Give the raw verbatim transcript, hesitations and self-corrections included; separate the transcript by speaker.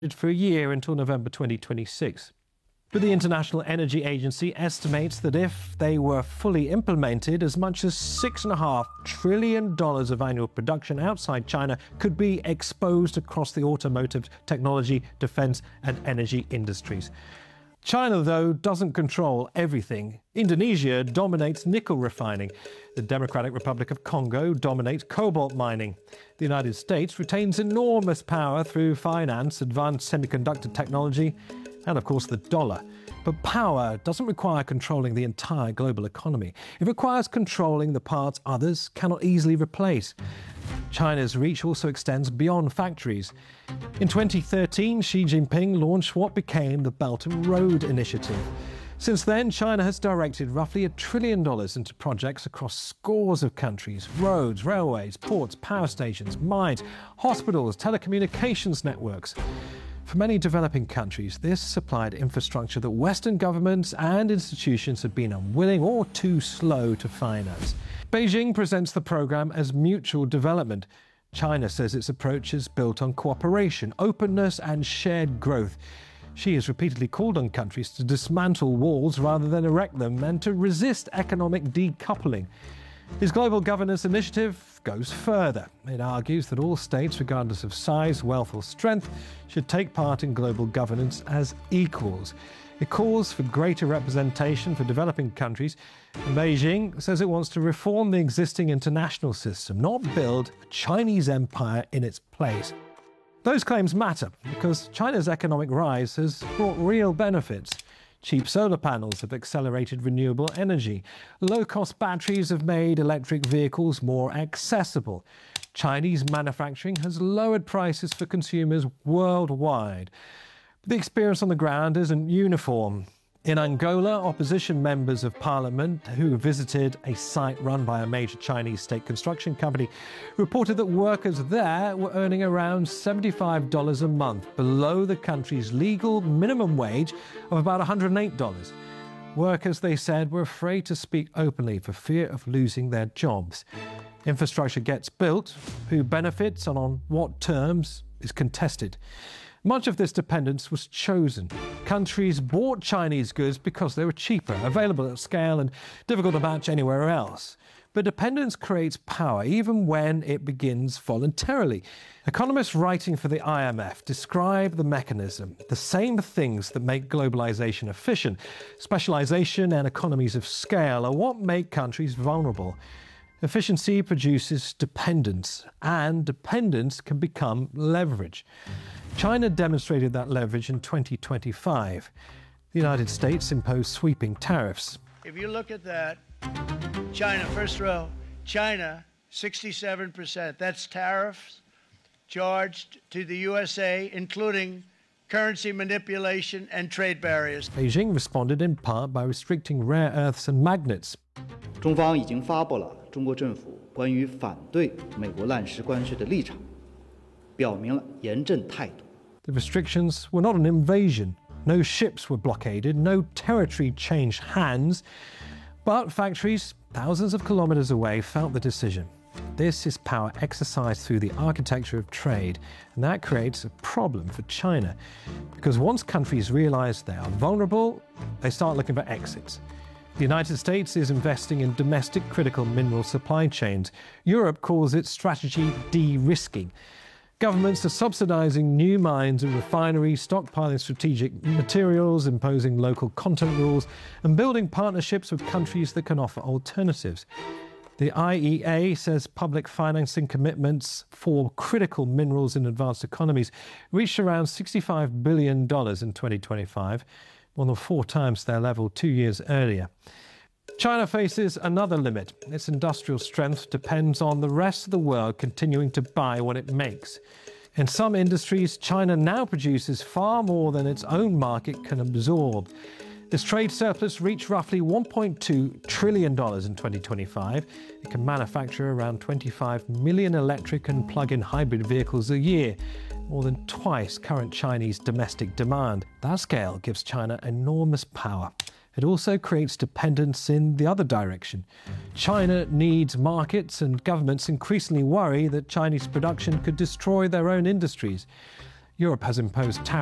Speaker 1: for a year until November twenty twenty-six. But the International Energy Agency estimates that if they were fully implemented, as much as six point five trillion dollars of annual production outside China could be exposed across the automotive, technology, defense and energy industries. China, though, doesn't control everything. Indonesia dominates nickel refining. The Democratic Republic of Congo dominates cobalt mining. The United States retains enormous power through finance, advanced semiconductor technology, and, of course, the dollar. But power doesn't require controlling the entire global economy. It requires controlling the parts others cannot easily replace. China's reach also extends beyond factories. In twenty thirteen, Xi Jinping launched what became the Belt and Road Initiative. Since then, China has directed roughly a trillion dollars into projects across scores of countries: roads, railways, ports, power stations, mines, hospitals, telecommunications networks. For many developing countries, this supplied infrastructure that Western governments and institutions have been unwilling or too slow to finance. Beijing presents the program as mutual development. China says its approach is built on cooperation, openness and shared growth. Xi has repeatedly called on countries to dismantle walls rather than erect them and to resist economic decoupling. His global governance initiative goes further. It argues that all states, regardless of size, wealth or strength, should take part in global governance as equals. It calls for greater representation for developing countries, and Beijing says it wants to reform the existing international system, not build a Chinese empire in its place. Those claims matter because China's economic rise has brought real benefits. Cheap solar panels have accelerated renewable energy. Low-cost batteries have made electric vehicles more accessible. Chinese manufacturing has lowered prices for consumers worldwide. But the experience on the ground isn't uniform. In Angola, opposition members of parliament who visited a site run by a major Chinese state construction company reported that workers there were earning around seventy-five dollars a month, below the country's legal minimum wage of about one hundred eight dollars. Workers, they said, were afraid to speak openly for fear of losing their jobs. Infrastructure gets built. Who benefits and on what terms is contested. Much of this dependence was chosen. Countries bought Chinese goods because they were cheaper, available at scale and difficult to match anywhere else. But dependence creates power, even when it begins voluntarily. Economists writing for the I M F describe the mechanism, the same things that make globalization efficient. Specialization and economies of scale are what make countries vulnerable. Efficiency produces dependence, and dependence can become leverage. China demonstrated that leverage in twenty twenty-five. The United States imposed sweeping tariffs.
Speaker 2: If you look at that, China, first row, China, sixty-seven percent. That's tariffs charged to the U S A, including currency manipulation and trade barriers.
Speaker 1: Beijing responded in part by restricting rare earths and magnets.
Speaker 3: 中方已经发布了中国政府关于反对美国滥施关税的立场，表明了严正态度。
Speaker 1: The restrictions were not an invasion. No ships were blockaded, no territory changed hands. But factories thousands of kilometers away felt the decision. This is power exercised through the architecture of trade, and that creates a problem for China. Because once countries realize they are vulnerable, they start looking for exits. The United States is investing in domestic critical mineral supply chains. Europe calls it strategy de-risking. Governments are subsidizing new mines and refineries, stockpiling strategic materials, imposing local content rules, and building partnerships with countries that can offer alternatives. The I E A says public financing commitments for critical minerals in advanced economies reached around sixty-five billion dollars in twenty twenty-five, more than four times their level two years earlier. China faces another limit. Its industrial strength depends on the rest of the world continuing to buy what it makes. In some industries, China now produces far more than its own market can absorb. This trade surplus reached roughly one point two trillion dollars in twenty twenty-five. It can manufacture around twenty-five million electric and plug-in hybrid vehicles a year, more than twice current Chinese domestic demand. That scale gives China enormous power. It also creates dependence in the other direction. China needs markets, and governments increasingly worry that Chinese production could destroy their own industries. Europe has imposed tariffs